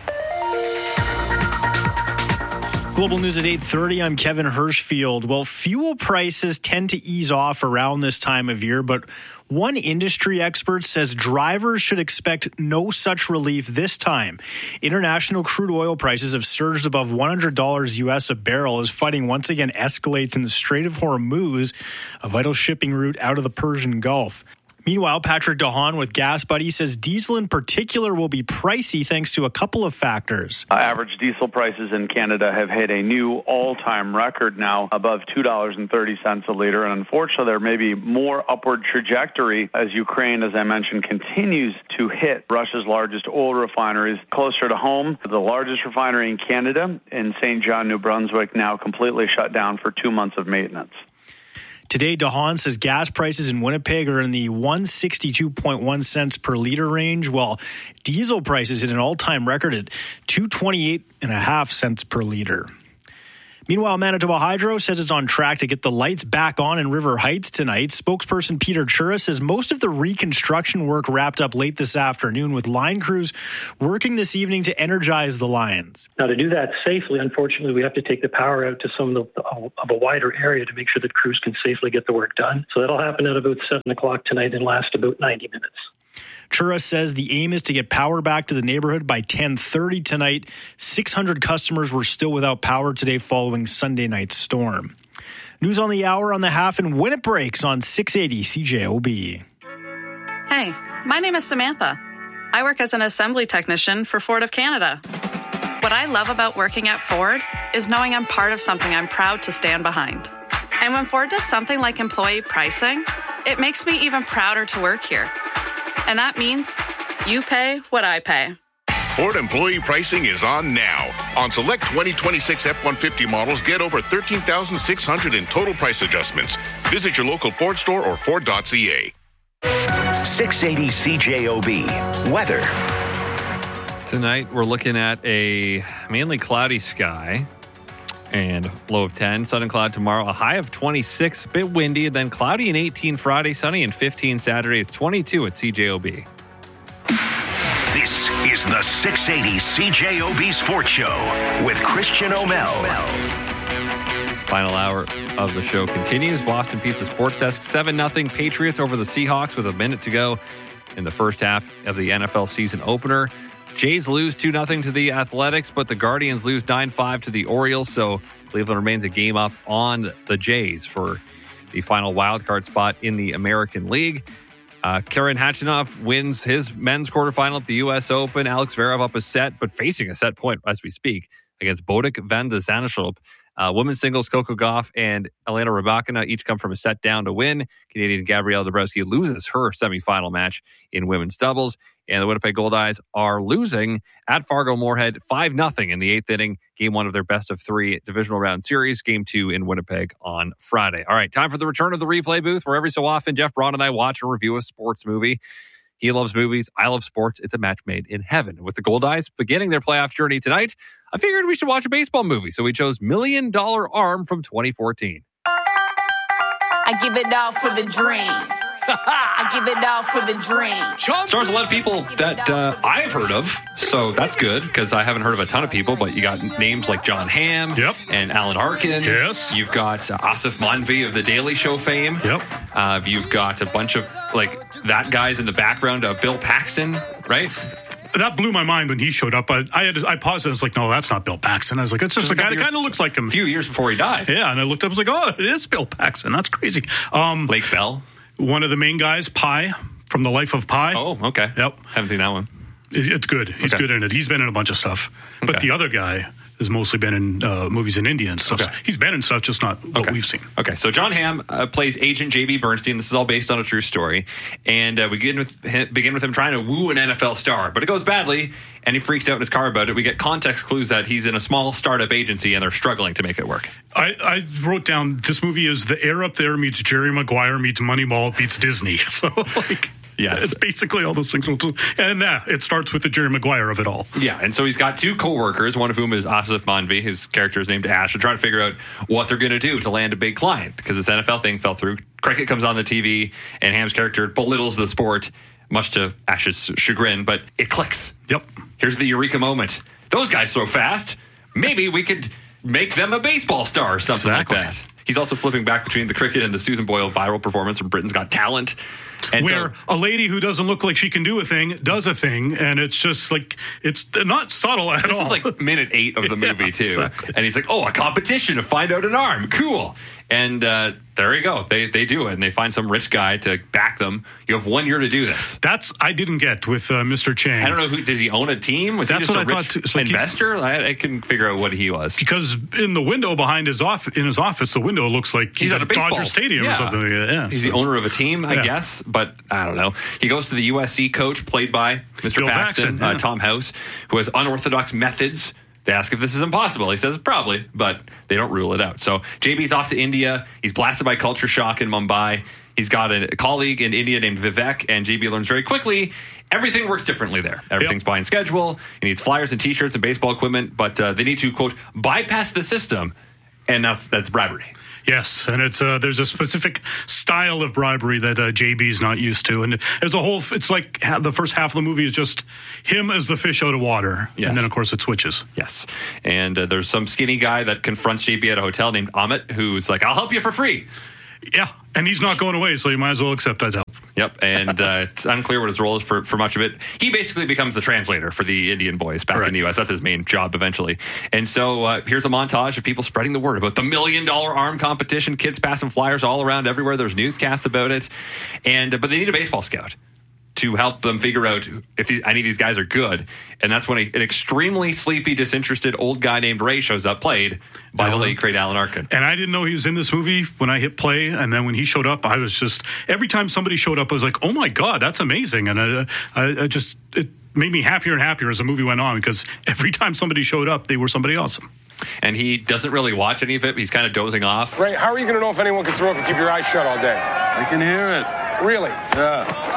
Global News at 8:30. I'm Kevin Hirschfield. Well, fuel prices tend to ease off around this time of year, but one industry expert says drivers should expect no such relief this time. International crude oil prices have surged above $100 US a barrel as fighting once again escalates in the Strait of Hormuz, a vital shipping route out of the Persian Gulf. Meanwhile, Patrick DeHaan with Gas Buddy says diesel in particular will be pricey thanks to a couple of factors. Average diesel prices in Canada have hit a new all-time record now, above $2.30 a liter. And unfortunately, there may be more upward trajectory as Ukraine, as I mentioned, continues to hit Russia's largest oil refineries. Closer to home, the largest refinery in Canada in St. John, New Brunswick, now completely shut down for 2 months of maintenance. Today, DeHaan says gas prices in Winnipeg are in the 162.1 cents per liter range, while diesel prices hit an all-time record at 228.5 cents per liter. Meanwhile, Manitoba Hydro says it's on track to get the lights back on in River Heights tonight. Spokesperson Peter Chura says most of the reconstruction work wrapped up late this afternoon, with line crews working this evening to energize the lines. Now, to do that safely, unfortunately, we have to take the power out to some of a wider area to make sure that crews can safely get the work done. So that'll happen at about 7 o'clock tonight and last about 90 minutes. Chura says the aim is to get power back to the neighborhood by 10:30 tonight. 600 customers were still without power today following Sunday night's storm. News on the hour on the half and when it breaks on 680 CJOB. Hey, my name is Samantha. I work as an assembly technician for Ford of Canada. What I love about working at Ford is knowing I'm part of something I'm proud to stand behind. And when Ford does something like employee pricing, it makes me even prouder to work here. And that means you pay what I pay. Ford employee pricing is on now. On select 2026 F-150 models, get over $13,600 in total price adjustments. Visit your local Ford store or Ford.ca. 680 CJOB. Weather. Tonight, we're looking at a mainly cloudy sky and low of 10. Sun and cloud tomorrow, a high of 26, a bit windy, and then cloudy and 18 Friday, sunny and 15 Saturday. It's 22 at CJOB. This is the 680 CJOB Sports Show with Christian O'Mel. Final hour of the show continues. Boston Pizza Sports Desk 7-0 Patriots over the Seahawks with a minute to go in the first half of the NFL season opener. Jays lose 2-0 to the Athletics, but the Guardians lose 9-5 to the Orioles, so Cleveland remains a game up on the Jays for the final wildcard spot in the American League. Karen Khachanov wins his men's quarterfinal at the U.S. Open. Alex Zverev up a set, but facing a set point as we speak against Bodek van de Zandschulp. Women's singles, Coco Gauff and Elena Rybakina each come from a set down to win. Canadian Gabrielle Dabrowski loses her semifinal match in women's doubles. And the Winnipeg Goldeyes are losing at Fargo-Moorhead 5-0 in the eighth inning. Game one of their best-of-3 divisional round series. Game two in Winnipeg on Friday. All right, time for the return of the replay booth, where every so often Jeff Braun and I watch and review a sports movie. He loves movies. I love sports. It's a match made in heaven. With the Goldeyes beginning their playoff journey tonight, I figured we should watch a baseball movie. So we chose $1 Million Arm from 2014. I give it all for the dream. I give it all for the dream. Stars a lot of people that I've heard of, so that's good because I haven't heard of a ton of people, but you got names like John Hamm and Alan Arkin. Yes. You've got Asif Manvi of The Daily Show fame. Yep. You've got a bunch of, like, that guy's in the background, Bill Paxton, right? That blew my mind when he showed up. I paused and I was like, no, that's not Bill Paxton. I was like, it's just a guy that kind of looks like him. A few years before he died. Yeah, and I looked up, I was like, oh, it is Bill Paxton. That's crazy. Blake Bell. One of the main guys, Pi, from The Life of Pi. Oh, okay. Yep. Haven't seen that one. It's good. He's good in it. He's been in a bunch of stuff. But the other guy has mostly been in movies in India and stuff. Okay. He's been in stuff, just not what we've seen. Okay, so John Hamm plays Agent J.B. Bernstein. This is all based on a true story. And we begin with him trying to woo an NFL star. But it goes badly, and he freaks out in his car about it. We get context clues that he's in a small startup agency, and they're struggling to make it work. I wrote down, this movie is The Air Up There meets Jerry Maguire meets Moneyball meets Disney. So, like... Yes. It's basically all those things. And it starts with the Jerry Maguire of it all. Yeah, and so he's got two co-workers, one of whom is Asif Manvi. His character is named Ash. They're trying to figure out what they're going to do to land a big client because this NFL thing fell through. Cricket comes on the TV, and Hamm's character belittles the sport, much to Ash's chagrin, but it clicks. Yep. Here's the eureka moment. Those guys throw fast. Maybe we could make them a baseball star or something like that. He's also flipping back between the cricket and the Susan Boyle viral performance from Britain's Got Talent. And where a lady who doesn't look like she can do a thing does a thing, and it's just like, it's not subtle at all. This is like minute 8 of the movie, too. Exactly. And he's like, oh, a competition to find out an arm. Cool. And there you go. They do it, and they find some rich guy to back them. You have 1 year to do this. I didn't get with Mr. Chang. I don't know, does he own a team? Was he just a rich investor? I couldn't figure out what he was. Because in the window behind his office, the window looks like he's at a Dodger Stadium or something like that. Yeah, he's the owner of a team, I guess, but I don't know. He goes to the USC coach, played by Mr. Bill Paxton, Paxton, Tom House, who has unorthodox methods. They ask if this is impossible. He says probably, but they don't rule it out. So JB's off to India. He's blasted by culture shock in Mumbai. He's got a colleague in India named Vivek, and JB learns very quickly everything works differently there. Everything's behind schedule. He needs flyers and T-shirts and baseball equipment, but they need to, quote, bypass the system And that's bribery. Yes, and it's there's a specific style of bribery that JB's not used to, and as a whole, it's like the first half of the movie is just him as the fish out of water, and then of course it switches. Yes, and there's some skinny guy that confronts JB at a hotel named Amit, who's like, "I'll help you for free." Yeah, and he's not going away, so you might as well accept that help. Yep, and it's unclear what his role is for much of it. He basically becomes the translator for the Indian boys back in the U.S. That's his main job eventually. And so here's a montage of people spreading the word about the $1 million arm competition. Kids passing flyers all around everywhere. There's newscasts about it. But they need a baseball scout to help them figure out if any of these guys are good. And that's when an extremely sleepy, disinterested old guy named Ray shows up, played by the late, great Alan Arkin. And I didn't know he was in this movie when I hit play. And then when he showed up, I was just, every time somebody showed up, I was like, oh my God, that's amazing. And it made me happier and happier as the movie went on, because every time somebody showed up, they were somebody awesome. And he doesn't really watch any of it. He's kind of dozing off. Ray, how are you going to know if anyone can throw if you keep your eyes shut all day? I can hear it. Really? Yeah.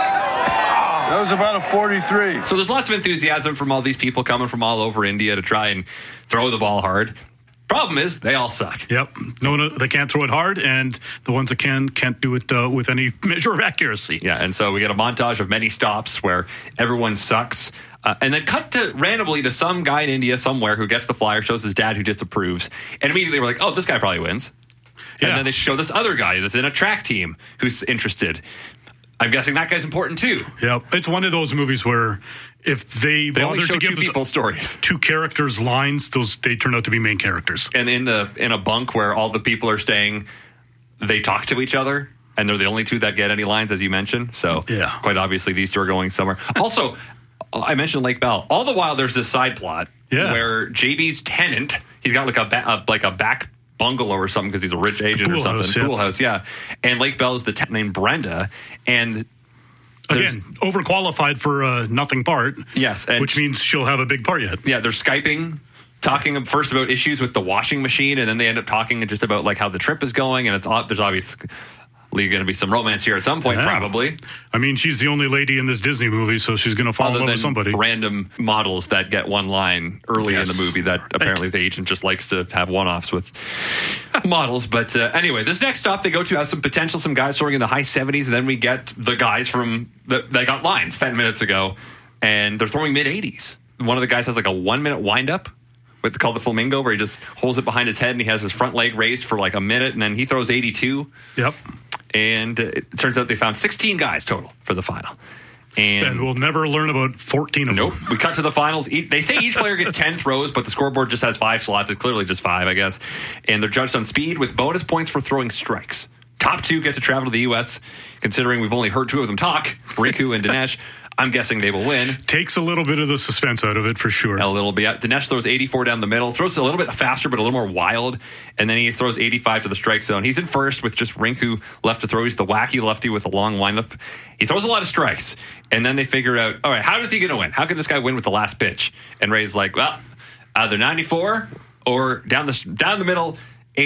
That was about a 43. So there's lots of enthusiasm from all these people coming from all over India to try and throw the ball hard. Problem is, they all suck. Yep. No, they can't throw it hard, and the ones that can't do it with any measure of accuracy. Yeah, and so we get a montage of many stops where everyone sucks. And then cut randomly to some guy in India somewhere who gets the flyer, shows his dad who disapproves. And immediately we're like, oh, this guy probably wins. And then they show this other guy that's in a track team who's interested. I'm guessing that guy's important too. Yeah, it's one of those movies where if they only show two people's stories, two characters' lines, they turn out to be main characters. And in a bunk where all the people are staying, they talk to each other, and they're the only two that get any lines, as you mentioned. So quite obviously these two are going somewhere. Also, I mentioned Lake Bell. All the while, there's this side plot where JB's tenant, he's got like a back bungalow or something because he's a rich agent or something. Pool house, yeah. And Lake Bell is the tenant named Brenda. And again, overqualified for a nothing part. Yes. Which means she'll have a big part yet. Yeah, they're Skyping, talking first about issues with the washing machine, and then they end up talking just about like how the trip is going, and there's obviously going to be some romance here at some point, probably. I mean, she's the only lady in this Disney movie, so she's going to fall in love with somebody. Random models that get one line early in the movie that apparently the agent just likes to have one-offs with models. But anyway, this next stop they go to has some guys throwing in the high 70s, and then we get the guys from they got lines 10 minutes ago, and they're throwing mid-80s. One of the guys has like a 1-minute wind-up called the Flamingo, where he just holds it behind his head and he has his front leg raised for like a minute, and then he throws 82. Yep. And it turns out they found 16 guys total for the final. And we'll never learn about 14 of them. Nope. We cut to the finals. They say each player gets 10 throws, but the scoreboard just has 5 slots. It's clearly just 5, I guess. And they're judged on speed with bonus points for throwing strikes. Top 2 get to travel to the U.S., considering we've only heard 2 of them talk, Rinku and Dinesh. I'm guessing they will win. Takes a little bit of the suspense out of it, for sure. A little bit. Dinesh throws 84 down the middle, throws a little bit faster, but a little more wild, and then he throws 85 to the strike zone. He's in first with just Rinku left to throw. He's the wacky lefty with a long windup. He throws a lot of strikes, and then they figure out, all right, how is he going to win? How can this guy win with the last pitch? And Ray's like, well, either 94 or down the middle,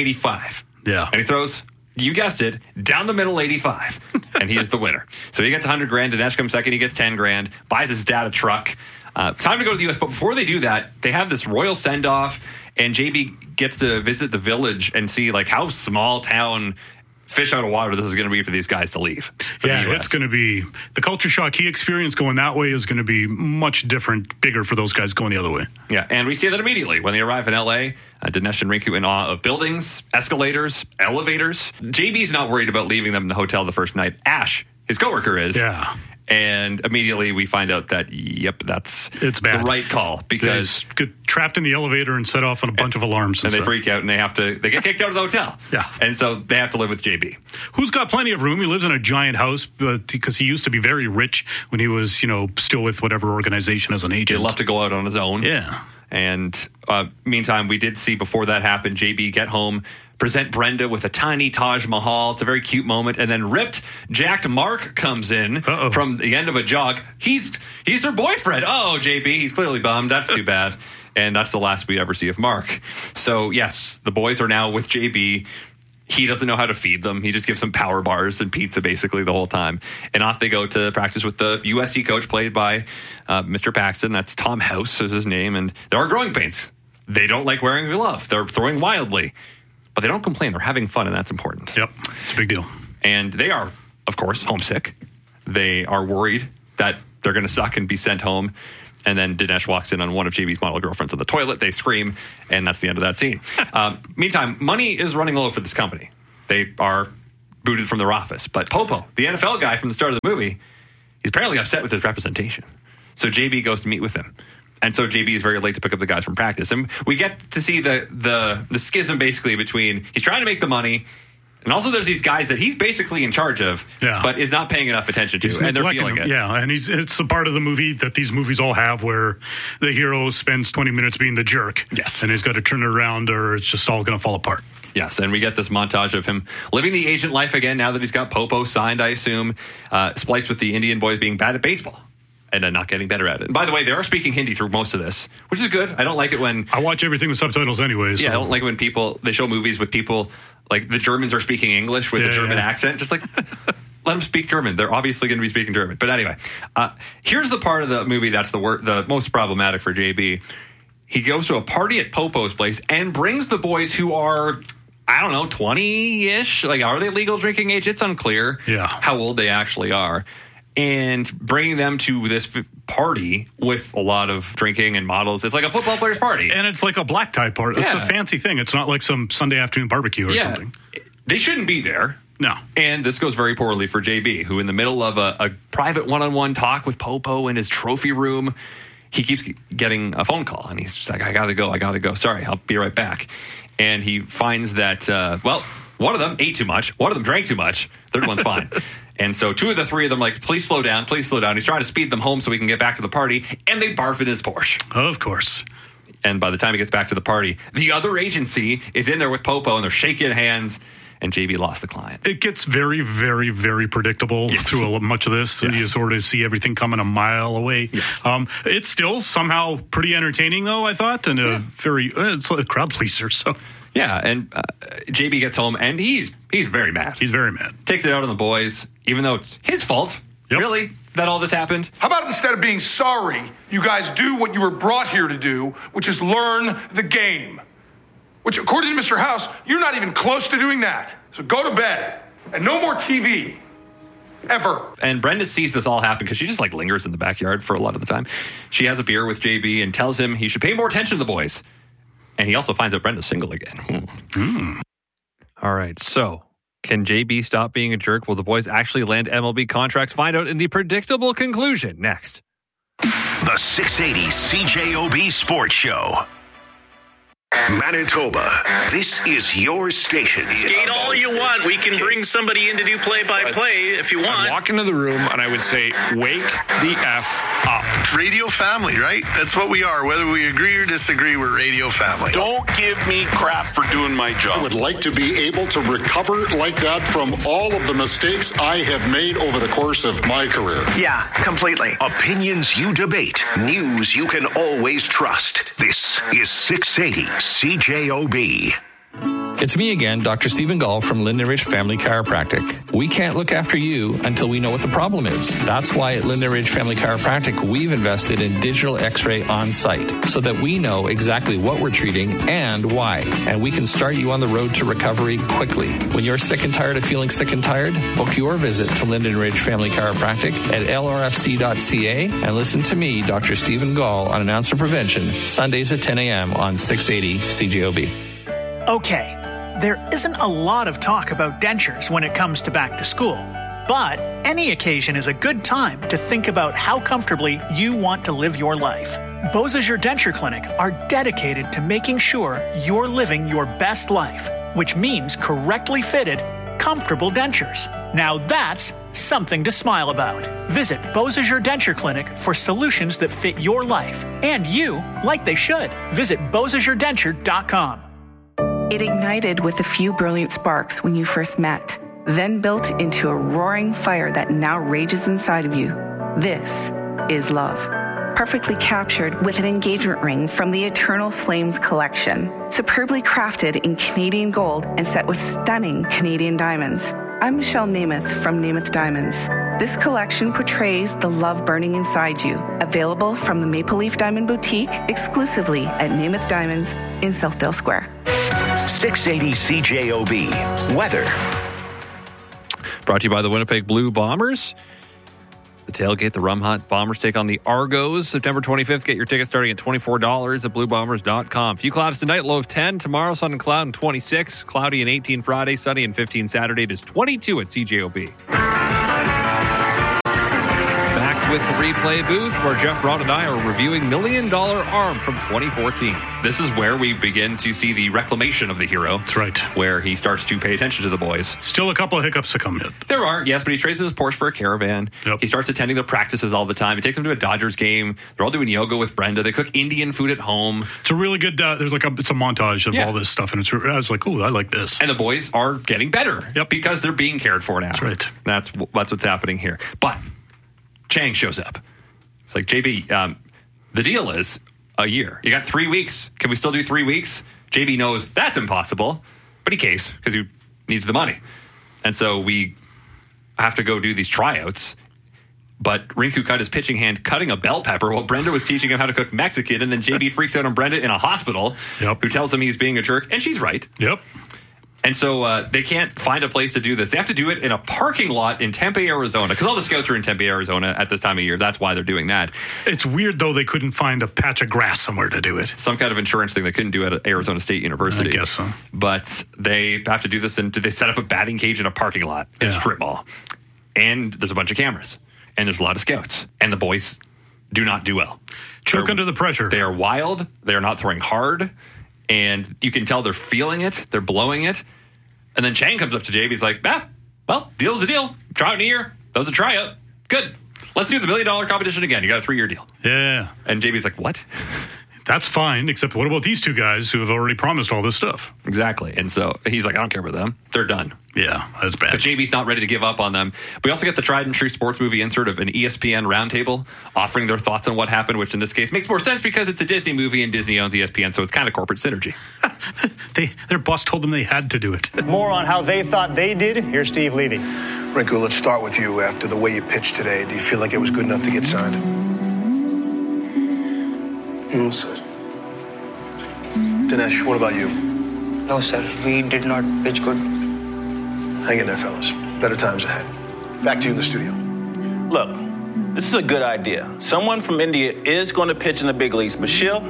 85. Yeah. And he throws, you guessed it, down the middle 85. And he is the winner. So he gets $100,000. Dinesh comes second. He gets $10,000. Buys his dad a truck. Time to go to the U.S. But before they do that, they have this royal send-off. And JB gets to visit the village and see like how small town, fish out of water this is going to be for these guys to leave. Yeah, it's going to be the culture shock he experienced going that way is going to be much different, bigger for those guys going the other way. Yeah, and we see that immediately when they arrive in L.A. Dinesh and Rinku in awe of buildings, escalators, elevators. JB's not worried about leaving them in the hotel the first night. Ash, his coworker, is. Yeah. And immediately we find out that, it's bad. The right call, because they get trapped in the elevator and set off on a bunch of alarms. And they freak out and they get kicked out of the hotel. Yeah. And so they have to live with JB. Who's got plenty of room. He lives in a giant house because he used to be very rich when he was, still with whatever organization as an agent. He left to go out on his own. Yeah. And meantime, we did see before that happened, JB get home, present Brenda with a tiny Taj Mahal. It's a very cute moment. And then ripped, jacked Mark comes in from the end of a jog. He's her boyfriend. Oh, JB, he's clearly bummed. That's too bad. And that's the last we ever see of Mark. So, yes, the boys are now with JB. He doesn't know how to feed them. He just gives them power bars and pizza basically the whole time. And off they go to practice with the USC coach played by Mr. Paxton. That's Tom House is his name. And there are growing pains. They don't like wearing a glove. They're throwing wildly. but they don't complain. They're having fun, and that's important. Yep, it's a big deal. And they are, of course, homesick. They are worried that they're going to suck and be sent home. And then Dinesh walks in on one of JB's model girlfriends on the toilet. They scream, and that's the end of that scene. Meantime, money is running low for this company. They are booted from their office. But Popo, the NFL guy from the start of the movie, he's apparently upset with his representation. So JB goes to meet with him. And so JB is very late to pick up the guys from practice. And we get to see the schism basically between he's trying to make the money, and also there's these guys that he's basically in charge of, but is not paying enough attention to, and they're feeling it. Yeah, and it's the part of the movie that these movies all have where the hero spends 20 minutes being the jerk. Yes. And he's got to turn it around or it's just all going to fall apart. Yes, and we get this montage of him living the agent life again now that he's got Popo signed, I assume, spliced with the Indian boys being bad at baseball. And not getting better at it. And by the way, they are speaking Hindi through most of this, which is good. I don't like it when... I watch everything with subtitles anyway. So. Yeah, I don't like when they show movies with people, like the Germans are speaking English with a German accent. Just like, let them speak German. They're obviously going to be speaking German. But anyway, here's the part of the movie that's the most problematic for JB. He goes to a party at Popo's place and brings the boys who are... I don't know, 20-ish? Like, are they legal drinking age? It's unclear how old they actually are. And bringing them to this party with a lot of drinking and models. It's like a football player's party. And it's like a black tie party. It's a fancy thing. It's not like some Sunday afternoon barbecue or something. They shouldn't be there. No. And this goes very poorly for JB, who in the middle of a private one-on-one talk with Popo in his trophy room, he keeps getting a phone call. And he's just like, I got to go. Sorry, I'll be right back. And he finds that, one of them ate too much. One of them drank too much. Third one's fine. And so two of the three of them like, please slow down. He's trying to speed them home so we can get back to the party. And they barf in his Porsche. Of course. And by the time he gets back to the party, the other agency is in there with Popo and they're shaking hands. And JB lost the client. It gets very, very, very predictable through much of this. You sort of see everything coming a mile away. Yes. It's still somehow pretty entertaining, though, I thought. And it's a crowd pleaser. So. Yeah, and JB gets home, and he's very mad. He's very mad. Takes it out on the boys, even though it's his fault, really, that all this happened. How about instead of being sorry, you guys do what you were brought here to do, which is learn the game. Which, according to Mr. House, you're not even close to doing that. So go to bed, and no more TV. Ever. And Brenda sees this all happen because she just like lingers in the backyard for a lot of the time. She has a beer with JB and tells him he should pay more attention to the boys. And he also finds out Brenda's single again. All right, so can JB stop being a jerk? Will the boys actually land MLB contracts? Find out in the predictable conclusion next. The 680 CJOB Sports Show. Manitoba, this is your station. Skate all you want. We can bring somebody in to do play-by-play if you want. I'd walk into the room and I would say, wake the F up. Radio family, right? That's what we are. Whether we agree or disagree, we're radio family. Don't give me crap for doing my job. I would like to be able to recover like that from all of the mistakes I have made over the course of my career. Yeah, completely. Opinions you debate. News you can always trust. This is 680 CJOB. It's me again, Dr. Stephen Gall from Linden Ridge Family Chiropractic. We can't look after you until we know what the problem is. That's why at Linden Ridge Family Chiropractic, we've invested in digital x-ray on site so that we know exactly what we're treating and why. And we can start you on the road to recovery quickly. When you're sick and tired of feeling sick and tired, book your visit to Linden Ridge Family Chiropractic at lrfc.ca and listen to me, Dr. Stephen Gall, on Announcer Prevention, Sundays at 10 a.m. on 680 CJOB. Okay, there isn't a lot of talk about dentures when it comes to back to school, but any occasion is a good time to think about how comfortably you want to live your life. Beausejour Denture Clinic are dedicated to making sure you're living your best life, which means correctly fitted, comfortable dentures. Now that's something to smile about. Visit Beausejour Denture Clinic for solutions that fit your life and you like they should. Visit BeausejourDenture.com. It ignited with a few brilliant sparks when you first met, then built into a roaring fire that now rages inside of you. This is love. Perfectly captured with an engagement ring from the Eternal Flames collection, superbly crafted in Canadian gold and set with stunning Canadian diamonds. I'm Michelle Namath from Namath Diamonds. This collection portrays the love burning inside you. Available from the Maple Leaf Diamond Boutique exclusively at Namath Diamonds in Southdale Square. 680 CJOB. Weather. Brought to you by the Winnipeg Blue Bombers. The tailgate, the Rum Hunt. Bombers take on the Argos September 25th. Get your tickets starting at $24 at bluebombers.com. Few clouds tonight, low of 10. Tomorrow, sun and cloud and 26. Cloudy and 18 Friday, sunny and 15 Saturday. It is 22 at CJOB. Back with the replay booth where Jeff Broad and I are reviewing $1 Million Arm from 2014. This is where we begin to see the reclamation of the hero. That's right. Where he starts to pay attention to the boys. Still a couple of hiccups to come yet. There are, yes, but he trades in his Porsche for a Caravan. Yep. He starts attending their practices all the time. He takes them to a Dodgers game. They're all doing yoga with Brenda. They cook Indian food at home. It's a really good, it's a montage of all this stuff. And I was like, oh, I like this. And the boys are getting better. Yep. Because they're being cared for now. That's right. That's what's happening here. But Chang shows up. It's like, JB, the deal is a year. You got 3 weeks. Can we still do 3 weeks? JB knows that's impossible, but he caves because he needs the money. And so we have to go do these tryouts. But Rinku cut his pitching hand cutting a bell pepper while Brenda was teaching him how to cook Mexican. And then JB freaks out on Brenda in a hospital, who tells him he's being a jerk. And she's right. Yep. And so they can't find a place to do this. They have to do it in a parking lot in Tempe, Arizona, because all the scouts are in Tempe, Arizona at this time of year. That's why they're doing that. It's weird, though, they couldn't find a patch of grass somewhere to do it. Some kind of insurance thing they couldn't do at Arizona State University. I guess so. But they have to do this, and they set up a batting cage in a parking lot in a strip mall. And there's a bunch of cameras. And there's a lot of scouts. And the boys do not do well. Choke under the pressure. They are wild. They are not throwing hard. And you can tell they're feeling it. They're blowing it. And then Chang comes up to JB. He's like, well, deal's a deal. Tryout in a year. That was a tryout. Good. Let's do the $1 million competition again. You got a 3-year deal. Yeah. And JB's like, what? That's fine, except what about these two guys who have already promised all this stuff? Exactly. And so he's like, I don't care about them. They're done. Yeah, that's bad. But JB's not ready to give up on them. We also get the tried and true sports movie insert of an ESPN roundtable offering their thoughts on what happened, which in this case makes more sense because it's a Disney movie and Disney owns ESPN, so it's kind of corporate synergy. Their boss told them they had to do it. More on how they thought they did. Here's Steve Levy. Rinku, let's start with you. After the way you pitched today, do you feel like it was good enough to get signed? No, sir. Dinesh, what about you? No, sir. We did not pitch good. Hang in there, fellas. Better times ahead. Back to you in the studio. Look, this is a good idea. Someone from India is going to pitch in the big leagues, but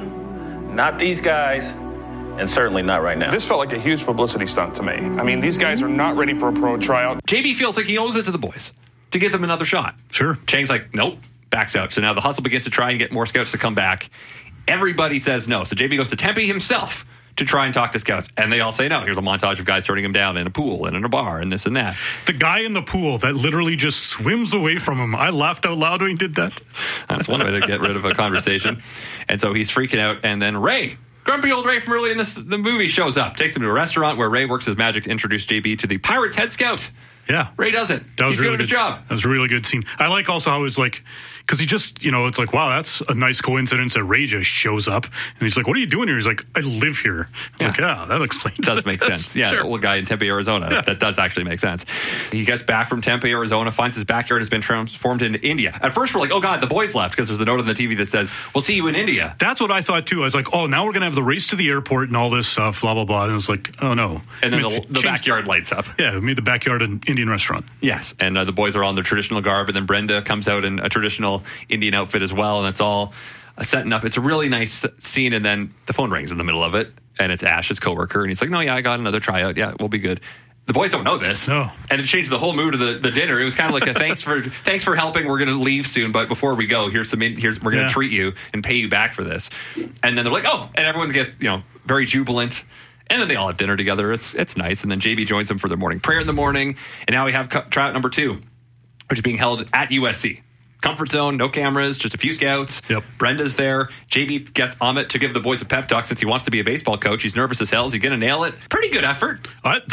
not these guys, and certainly not right now. This felt like a huge publicity stunt to me. I mean, these guys are not ready for a pro tryout. JB feels like he owes it to the boys to give them another shot. Sure. Chang's like, nope, backs out. So now the hustle begins to try and get more scouts to come back. Everybody says no. So JB goes to Tempe himself to try and talk to scouts. And they all say no. Here's a montage of guys turning him down in a pool and in a bar and this and that. The guy in the pool that literally just swims away from him. I laughed out loud when he did that. That's one way to get rid of a conversation. And so he's freaking out. And then Ray, grumpy old Ray from early in the movie, shows up, takes him to a restaurant where Ray works his magic to introduce JB to the Pirates head scout. Yeah. Ray does it. He's really good at his job. That was a really good scene. I like also how it's like, because he just, it's like, wow, that's a nice coincidence that Ray just shows up. And he's like, what are you doing here? He's like, I live here. I was like, yeah, that explains it. Does make sense. Yeah, sure. The old guy in Tempe, Arizona. Yeah. That does actually make sense. He gets back from Tempe, Arizona, finds his backyard has been transformed into India. At first, we're like, oh, God, the boys left, because there's a note on the TV that says, we'll see you in India. That's what I thought, too. I was like, oh, now we're going to have the race to the airport and all this stuff, blah, blah, blah. And it's like, oh, no. And then the backyard lights up. Yeah, we made the backyard an Indian restaurant. Yes, and the boys are all in their traditional garb, and then Brenda comes out in a traditional Indian outfit as well, and it's all setting up. It's a really nice scene, and then the phone rings in the middle of it, and it's Ash, his coworker, and he's like, no, yeah, I got another tryout. Yeah, we'll be good. The boys don't know this. No. And it changed the whole mood of the dinner. It was kind of like a thanks for helping. We're going to leave soon, but before we go, we're going to treat you and pay you back for this. And then they're like, oh, and everyone gets, very jubilant. And then they all have dinner together. It's nice. And then JB joins them for their morning prayer in the morning. And now we have tryout number 2, which is being held at USC. Comfort zone, no cameras, just a few scouts. Yep. Brenda's there. JB gets Amit to give the boys a pep talk since he wants to be a baseball coach. He's nervous as hell. Is he going to nail it? Pretty good effort.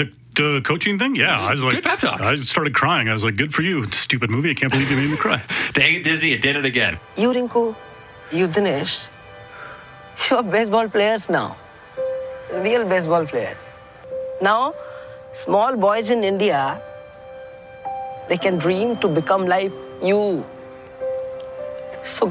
The coaching thing? Yeah. I was like, good pep talk. I started crying. I was like, good for you. Stupid movie. I can't believe you made me cry. Dang it, Disney. It did it again. You, Rinku, you, Dinesh, you're baseball players now. Real baseball players. Now, small boys in India, they can dream to become like you. So,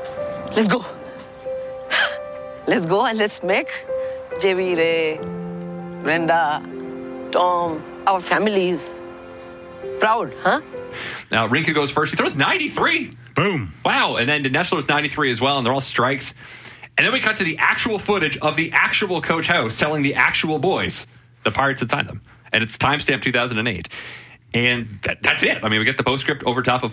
let's go. Let's go and let's make JB, Ray, Brenda, Tom, our families. Proud, huh? Now, Rinku goes first. He throws 93. Boom. Wow. And then Dinesh throws 93 as well, and they're all strikes. And then we cut to the actual footage of the actual Coach House telling the actual boys the Pirates had signed them. And it's timestamp 2008. And that's it. I mean, we get the postscript over top of